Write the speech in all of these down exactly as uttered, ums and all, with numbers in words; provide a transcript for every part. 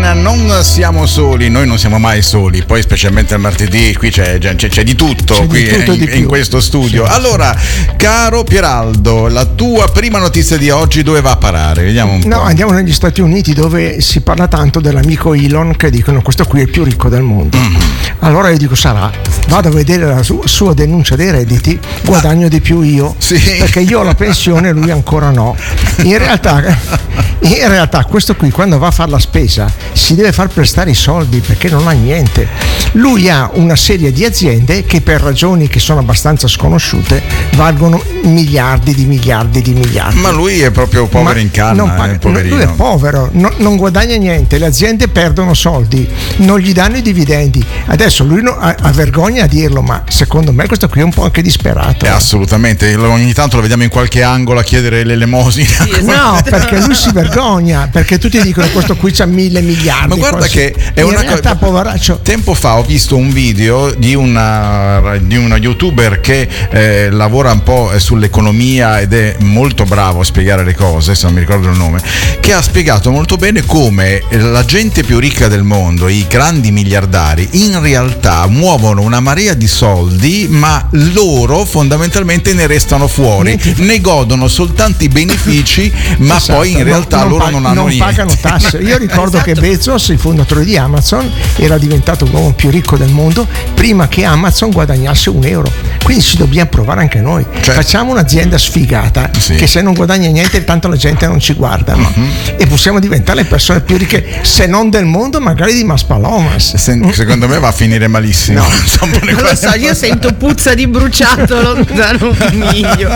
non siamo soli, noi non siamo mai soli, poi specialmente il martedì qui c'è, c'è, c'è di tutto, c'è qui di tutto in, di in questo studio. Sì. Allora, caro Pieraldo, la tua prima notizia di oggi dove va a parare? Vediamo un no, po'. Andiamo negli Stati Uniti, dove si parla tanto dell'amico Elon, che dicono questo qui è il più ricco del mondo. Mm. Allora io dico sarà, vado a vedere la su- sua denuncia dei redditi, guadagno di più io, sì. perché io ho la pensione e lui ancora no. In realtà, in realtà questo qui quando va a fare la spesa si deve far prestare i soldi perché non ha niente. Lui ha una serie di aziende che per ragioni che sono abbastanza sconosciute valgono miliardi di miliardi di miliardi. Ma lui è proprio povero Ma in canna, paga, eh, poverino. Lui è povero, no, non guadagna niente, le aziende perdono soldi, non gli danno i dividendi. Adesso lui no, ha, ha vergogna a dirlo, ma secondo me questo qui è un po' anche disperato. Eh, assolutamente, ogni tanto lo vediamo in qualche angolo a chiedere l'elemosina. Sì, no, perché lui si vergogna, perché tutti dicono questo qui c'ha mille miliardi. Ma guarda così. che è in una realtà, co- poveraccio. Tempo fa ho visto un video di una di una youtuber che eh, lavora un po' sull'economia ed è molto bravo a spiegare le cose, se non mi ricordo il nome, che ha spiegato molto bene come la gente più ricca del mondo, i grandi miliardari, in realtà muovono una marea di soldi, ma loro fondamentalmente ne restano fuori, Niente. ne godono soltanto i benefici, ma Esatto, poi in realtà non, non loro pag- non hanno non niente. pagano tasse. Io ricordo Esatto. che Bezos, il fondatore di Amazon, era diventato l'uomo più ricco del mondo prima che Amazon guadagnasse un euro. Quindi ci dobbiamo provare anche noi. Cioè, facciamo un'azienda sfigata, sì. che se non guadagna niente tanto la gente non ci guarda, no? Uh-huh. E possiamo diventare le persone più ricche, se non del mondo, magari di Maspalomas. Se- secondo me va a finire malissimo. No. Insomma, Non lo so, io sento puzza di bruciato lontano un miglio.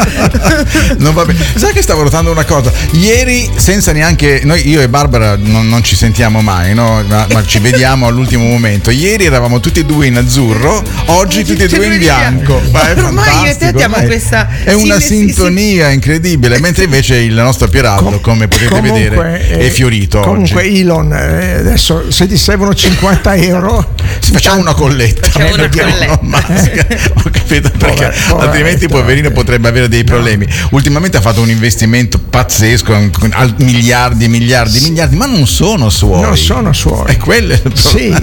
Non va bene. Sai che stavo notando una cosa? Ieri, senza neanche noi, io e Barbara non, non ci sentiamo mai, no? Ma, ma ci vediamo all'ultimo momento. Ieri eravamo tutti e due in azzurro, oggi tutti e due in bianco. Ma è ormai io e te fantastico, abbiamo ormai questa è una sì, sì, sintonia incredibile. Mentre invece il nostro Pieraldo, Com- come potete comunque, vedere, è eh, fiorito comunque oggi. Elon, eh, adesso se ti servono cinquanta euro, Si facciamo una colletta. Facciamo una Vediamo colletta. Musk. Ho capito, perché Pover- altrimenti poveretto. poverino potrebbe avere dei problemi. Ultimamente ha fatto un investimento pazzesco, con- con al- miliardi e miliardi e miliardi, ma non sono suoi. non sono suoi. E quello è il Sì.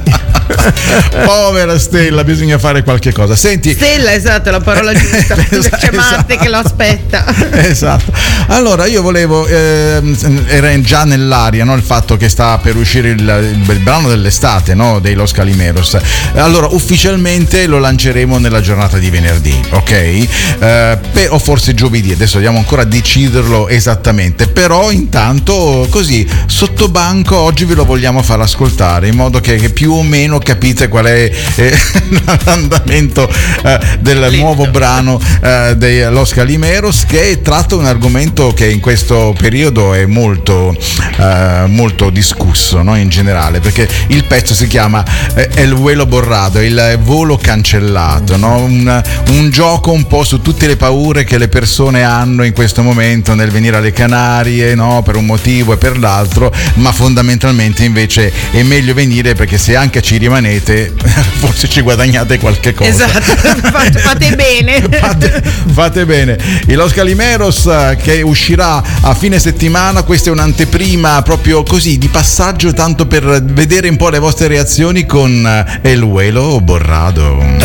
Povera Stella, bisogna fare qualche cosa. Senti, Stella, esatto, la parola giusta. Esatto, C'è Marte esatto. che lo aspetta. Esatto. Allora io volevo ehm, era già nell'aria, no, il fatto che sta per uscire il, il, il brano dell'estate, no, dei Los Calimeros. Allora ufficialmente lo lanceremo nella giornata di venerdì, ok? Eh, pe- o forse giovedì, adesso dobbiamo ancora deciderlo esattamente, però intanto così sotto banco oggi ve lo vogliamo far ascoltare in modo che, che più o meno capite qual è eh, l'andamento eh, del Lento. nuovo brano eh, dei Los Calimeros, che tratta un argomento che in questo periodo è molto eh, molto discusso, no, in generale, perché il pezzo si chiama eh, El vuelo borrado, il volo cancellato, no? un, un gioco un po' su tutte le paure che le persone hanno in questo momento nel venire alle Canarie, no? Per un motivo e per l'altro, ma fondamentalmente invece è meglio venire perché se anche ci rimanete forse ci guadagnate qualche cosa. Esatto, fate, fate bene. Fate, fate bene. I Los Calimeros eh, che uscirà a fine settimana, questa è un'anteprima proprio così di passaggio, tanto per vedere un po' le vostre reazioni con eh, El vuelo borrado.